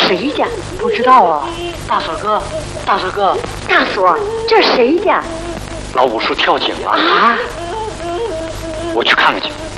谁家？ 不知道啊。大锁哥，大锁哥， 大锁，这是谁家？ 老五叔跳井了啊！ 我去看看去。